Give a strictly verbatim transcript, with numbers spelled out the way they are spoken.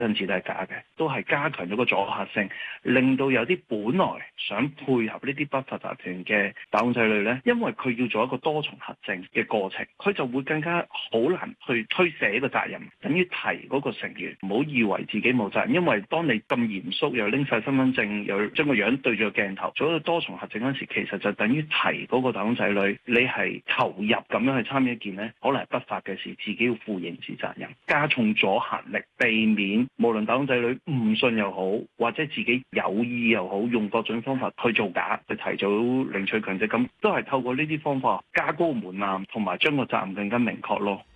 因此都係假嘅，都係加強咗個阻嚇性，令到有啲本來想配合呢啲不法集團嘅打工仔女咧，因為佢要做一個多重核證嘅過程，佢就會更加好難去推卸呢個責任，等於提嗰個成員，唔好以為自己冇責任，因為當你咁嚴肅又拎晒身份證，又將個樣對住個鏡頭，做一個多重核證嗰時，其實就等於提嗰個打工仔女，你係投入咁樣去參與一件咧，可能係不法嘅事，自己要負刑事責任，加重阻嚇力，避免無論打工仔女唔信又好，或者自己有意又好，用各種方法去造假，去提早領取強積金，都係透過呢啲方法加高門檻，同埋將個責任更加明確咯。